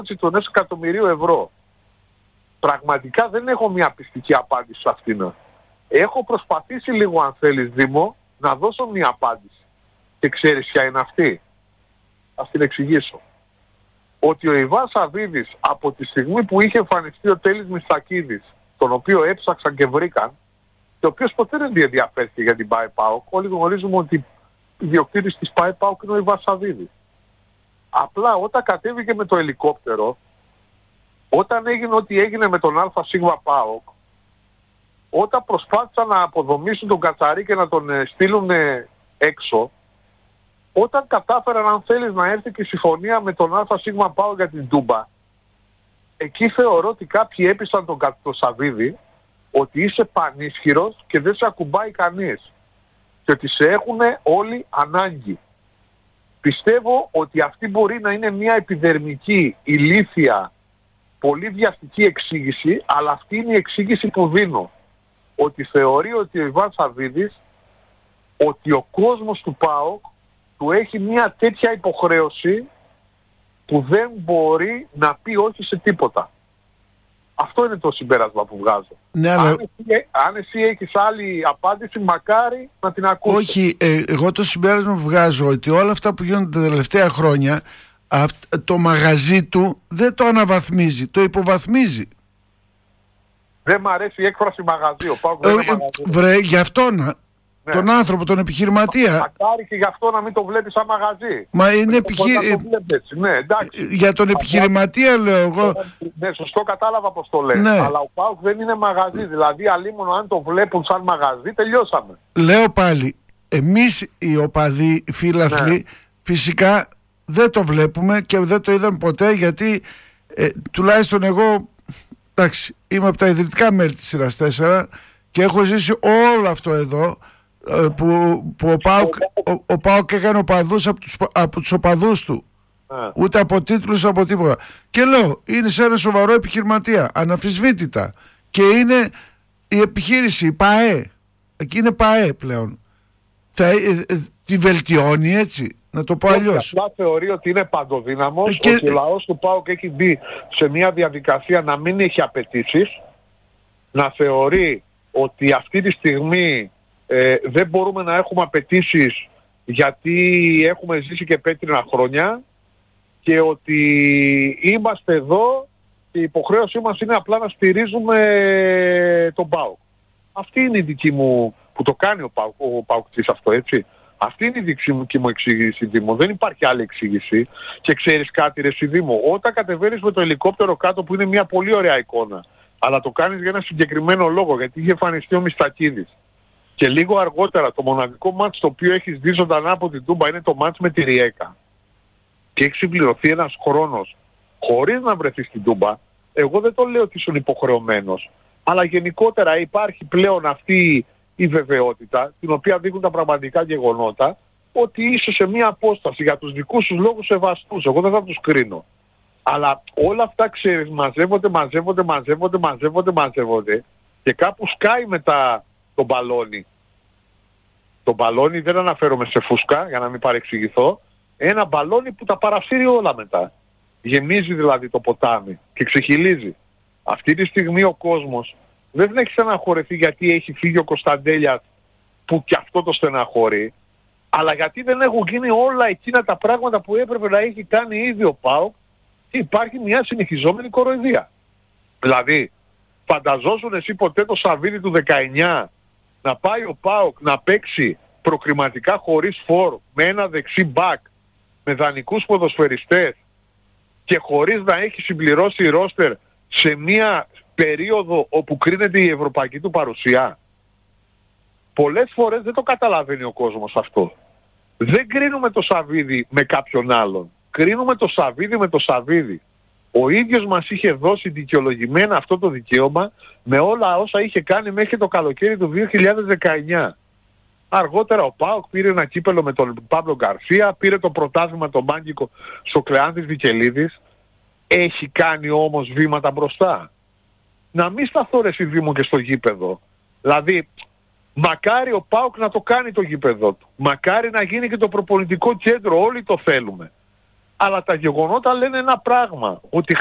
των 1 εκατομμυρίου ευρώ. Πραγματικά δεν έχω μια πιστική απάντηση σε αυτήν. Έχω προσπαθήσει λίγο, αν θέλεις, Δήμο, να δώσω μια απάντηση. Και ξέρεις ποια είναι αυτή? Ας την εξηγήσω. Ότι ο Ιβάν Σαββίδης, από τη στιγμή που είχε εμφανιστεί ο Τέλης Μιστακίδης, τον οποίο έψαξαν και βρήκαν, και ο οποίος ποτέ δεν ενδιαφέρθηκε για την ΠΑΕ ΠΑΟΚ, όλοι γνωρίζουμε ότι ιδιοκτήτης της ΠΑΕ ΠΑΟΚ είναι ο Ιβάν Σαββίδης. Απλά όταν κατέβηκε με το ελικόπτερο, όταν έγινε ό,τι έγινε με τον ΑΣ ΠΑΟΚ, όταν προσπάθησαν να αποδομήσουν τον Κατσαρί και να τον στείλουν έξω, όταν κατάφεραν, αν θέλεις, να έρθει και η συμφωνία με τον ΑΣ ΠΑΟΚ για την Τούμπα, εκεί θεωρώ ότι κάποιοι έπεισαν τον Σαββίδη ότι είσαι πανίσχυρος και δεν σε ακουμπάει κανείς και ότι σε έχουν όλοι ανάγκη. Πιστεύω ότι αυτή μπορεί να είναι μια επιδερμική, ηλίθια, πολύ βιαστική εξήγηση, αλλά αυτή είναι η εξήγηση που δίνω. Ότι θεωρεί ότι ο Ιβάν Σαββίδης, ότι ο κόσμος του ΠΑΟΚ του έχει μια τέτοια υποχρέωση που δεν μπορεί να πει όχι σε τίποτα. Αυτό είναι το συμπέρασμα που βγάζω. Ναι, αλλά... αν εσύ έχεις άλλη απάντηση, μακάρι να την ακούσεις. Όχι, εγώ το συμπέρασμα που βγάζω ότι όλα αυτά που γίνονται τα τελευταία χρόνια, το μαγαζί του δεν το αναβαθμίζει, το υποβαθμίζει. Δεν μ' αρέσει η έκφραση μαγαζί. Ο ΠΑΟΚ δεν είναι μαγαζί. Βρε, γι' αυτόν τον άνθρωπο, τον επιχειρηματία. Μακάρι και γι' αυτό να μην το βλέπεις σαν μαγαζί. Μα είναι Ναι, εντάξει. Για τον επιχειρηματία λέω εγώ. Ναι, σωστό, κατάλαβα πως το λες. Ναι. Αλλά ο ΠΑΟΚ δεν είναι μαγαζί. Δηλαδή, αλίμονο αν το βλέπουν σαν μαγαζί, τελειώσαμε. Λέω πάλι, εμείς οι οπαδοί, οι φίλαθλοι, φυσικά δεν το βλέπουμε και δεν το είδαμε ποτέ, γιατί τουλάχιστον εγώ, εντάξει, είμαι από τα ιδρυτικά μέλη της σειράς 4 και έχω ζήσει όλο αυτό εδώ, που ο ΠΑΟΚ έκανε οπαδούς από τους οπαδούς του. Ούτε από τίτλους, από τίποτα. Και λέω, είναι σε ένα σοβαρό επιχειρηματία, αναμφισβήτητα. Και είναι η επιχείρηση, η ΠΑΕ. Εκεί είναι ΠΑΕ πλέον. Τη βελτιώνει, έτσι, να το πω αλλιώς. Απλά θεωρεί ότι είναι παντοδύναμος, ότι ο λαός του ΠΑΟΚ έχει μπει σε μια διαδικασία να μην έχει απαιτήσεις, να θεωρεί ότι αυτή τη στιγμή δεν μπορούμε να έχουμε απαιτήσεις γιατί έχουμε ζήσει και πέτρινα χρόνια και ότι είμαστε εδώ και η υποχρέωσή μας είναι απλά να στηρίζουμε τον ΠΑΟΚ. Αυτή είναι η δική μου, που το κάνει ο ΠΑΟΚτής αυτό, έτσι. Αυτή είναι η δική μου εξήγηση, Δήμο. Δεν υπάρχει άλλη εξήγηση. Και ξέρεις κάτι, ρε Δήμο, όταν κατεβαίνεις με το ελικόπτερο κάτω, που είναι μια πολύ ωραία εικόνα, αλλά το κάνεις για ένα συγκεκριμένο λόγο, γιατί είχε εμφανιστεί ο Μιστακίδης. Και λίγο αργότερα το μοναδικό μάτς το οποίο έχεις δει ζωντανά από την Τούμπα είναι το μάτς με τη Ριέκα. Και έχει συμπληρωθεί ένας χρόνος χωρίς να βρεθεί στην Τούμπα. Εγώ δεν το λέω ότι ήσουν υποχρεωμένος, αλλά γενικότερα υπάρχει πλέον αυτή η βεβαιότητα, την οποία δείχνουν τα πραγματικά γεγονότα, ότι είσαι σε μια απόσταση για τους δικούς σου λόγους σεβαστούς. Εγώ δεν θα τους κρίνω. Αλλά όλα αυτά, ξέρεις, μαζεύονται και κάπου σκάει μετά το μπαλόνι. Το μπαλόνι δεν αναφέρομαι σε φούσκα, για να μην παρεξηγηθώ. Ένα μπαλόνι που τα παρασύρει όλα μετά. Γεμίζει δηλαδή το ποτάμι και ξεχυλίζει. Αυτή τη στιγμή ο κόσμος δεν έχει στεναχωρεθεί γιατί έχει φύγει ο Κωνσταντέλιας, που και αυτό το στεναχωρεί, αλλά γιατί δεν έχουν γίνει όλα εκείνα τα πράγματα που έπρεπε να έχει κάνει ήδη ο ΠΑΟΚ και υπάρχει μια συνεχιζόμενη κοροϊδία. Δηλαδή, φανταζόσουν εσύ ποτέ το Σαββίδι του 19 να πάει ο ΠΑΟΚ να παίξει προκριματικά χωρίς φόρ, με ένα δεξί μπακ, με δανεικούς ποδοσφαιριστές και χωρίς να έχει συμπληρώσει ρόστερ σε μια περίοδο όπου κρίνεται η ευρωπαϊκή του παρουσία? Πολλές φορές δεν το καταλαβαίνει ο κόσμος αυτό. Δεν κρίνουμε το Σαββίδι με κάποιον άλλον. Κρίνουμε το Σαββίδι με το Σαββίδι. Ο ίδιος μας είχε δώσει δικαιολογημένα αυτό το δικαίωμα με όλα όσα είχε κάνει μέχρι το καλοκαίρι του 2019. Αργότερα ο ΠΑΟΚ πήρε ένα κύπελο με τον Παύλο Γκαρσία, πήρε το πρωτάθλημα το μάγκικο στο Κλεάνθης Βικελίδης. Έχει κάνει όμως βήματα μπροστά. Να μην σταθώ, ρε Δήμο, και στο γήπεδο. Δηλαδή, μακάρι ο ΠΑΟΚ να το κάνει το γήπεδο του. Μακάρι να γίνει και το προπονητικό κέντρο. Όλοι το θέλουμε. Αλλά τα γεγονότα λένε ένα πράγμα, ότι